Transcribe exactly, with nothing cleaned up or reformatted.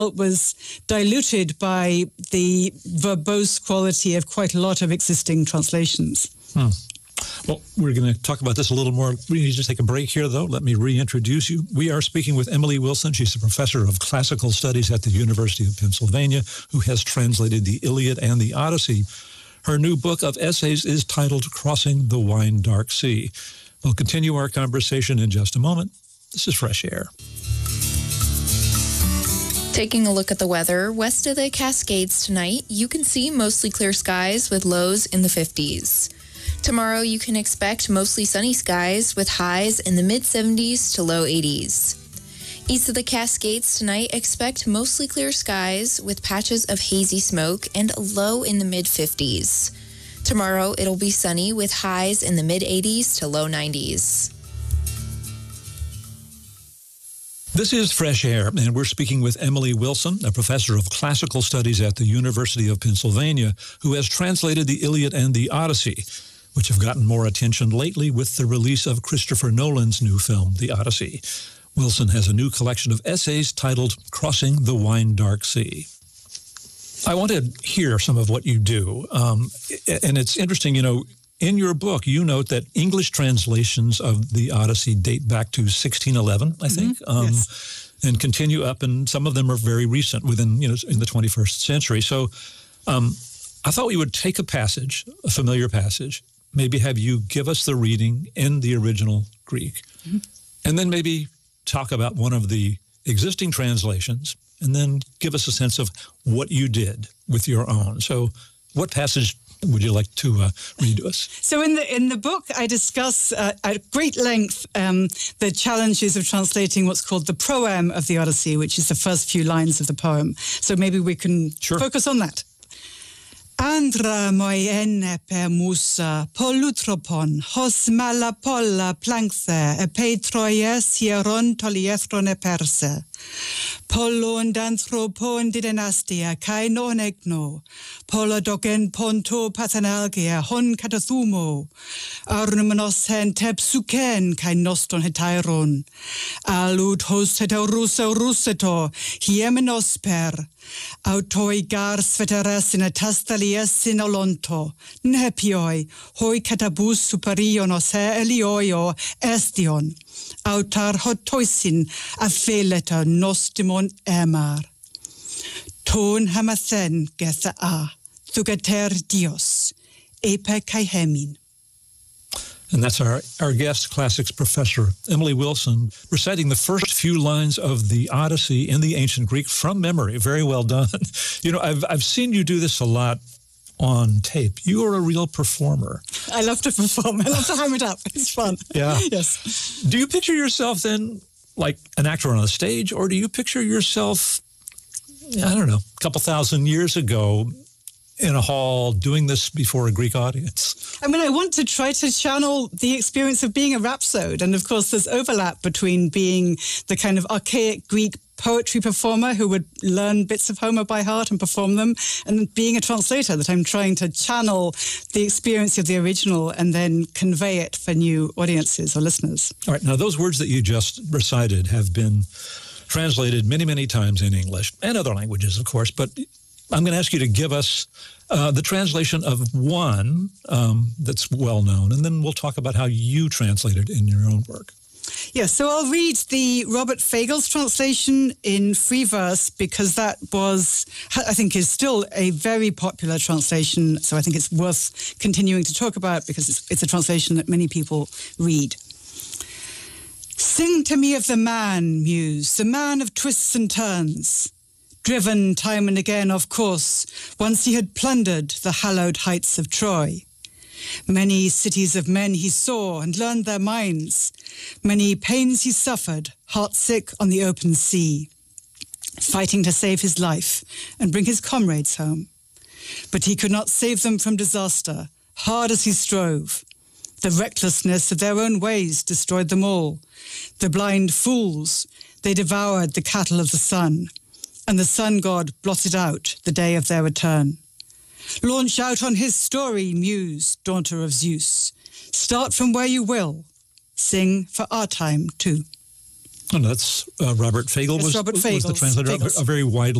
was diluted by the verbose quality of quite a lot of existing translations. Hmm. Well, we're going to talk about this a little more. We need to take a break here, though. Let me reintroduce you. We are speaking with Emily Wilson. She's a professor of classical studies at the University of Pennsylvania who has translated the Iliad and the Odyssey. Her new book of essays is titled Crossing the Wine Dark Sea. We'll continue our conversation in just a moment. This is Fresh Air. Taking a look at the weather, west of the Cascades tonight, you can see mostly clear skies with lows in the fifties. Tomorrow, you can expect mostly sunny skies with highs in the mid seventies to low eighties. East of the Cascades tonight, expect mostly clear skies with patches of hazy smoke and a low in the mid fifties. Tomorrow, it'll be sunny with highs in the mid eighties to low nineties. This is Fresh Air, and we're speaking with Emily Wilson, a professor of classical studies at the University of Pennsylvania, who has translated the Iliad and the Odyssey, which have gotten more attention lately with the release of Christopher Nolan's new film, The Odyssey. Wilson has a new collection of essays titled Crossing the Wine Dark Sea. I want to hear some of what you do, um, and it's interesting, you know, in your book, you note that English translations of the Odyssey date back to sixteen eleven, I think, mm-hmm. um, yes. and continue up, and some of them are very recent, within, you know, in the twenty-first century. So um, I thought we would take a passage, a familiar passage, maybe have you give us the reading in the original Greek, mm-hmm. and then maybe talk about one of the existing translations, and then give us a sense of what you did with your own. So what passage would you like to uh, read to us? So in the in the book, I discuss uh, at great length um, the challenges of translating what's called the proem of the Odyssey, which is the first few lines of the poem. So maybe we can sure. focus on that. Andra moi enne per musa, polutropon, hos mala polla plankthe, e peitroie sieron toliethrone perse. Pollon danthropon didynastia, kai non egno, polla dogen ponto pathanalgia, hon katathumo, arnumenos hen tepsuken, kai noston hetairon, alud host heteruso ruseto, hiemenos per, autoi gar sveteres in atastalies in olonto, nepioi, hoi katabus superionos he elioio estion, autar hotoisin afeleta nostimon emar. Ton hamathen getha a, thugater dios, epe kai hemin. And that's our, our guest classics professor, Emily Wilson, reciting the first few lines of the Odyssey in the ancient Greek from memory. Very well done. You know, I've I've seen you do this a lot on tape. You are a real performer. I love to perform. I love to ham it up. It's fun. Yeah. Yes. Do you picture yourself then like an actor on a stage, or do you picture yourself, I don't know, a couple thousand years ago in a hall doing this before a Greek audience? I mean, I want to try to channel the experience of being a rhapsode. And of course, there's overlap between being the kind of archaic Greek poetry performer who would learn bits of Homer by heart and perform them, and being a translator, that I'm trying to channel the experience of the original and then convey it for new audiences or listeners. All right. Now, those words that you just recited have been translated many, many times in English and other languages, of course, but I'm going to ask you to give us uh, the translation of one um, that's well known, and then we'll talk about how you translated in your own work. Yes, so I'll read the Robert Fagles translation in free verse, because that was, I think, is still a very popular translation. So I think it's worth continuing to talk about, because it's, it's a translation that many people read. Sing to me of the man, muse, the man of twists and turns. Driven time and again, of course, once he had plundered the hallowed heights of Troy. Many cities of men he saw and learned their minds. Many pains he suffered, heartsick on the open sea, fighting to save his life and bring his comrades home. But he could not save them from disaster, hard as he strove. The recklessness of their own ways destroyed them all. The blind fools, they devoured the cattle of the sun, and the sun god blotted out the day of their return. Launch out on his story, muse, daughter of Zeus. Start from where you will. Sing for our time, too. And that's uh, Robert Fagel It's was, Robert was the Fagels. translator, Fagels. a, a very widely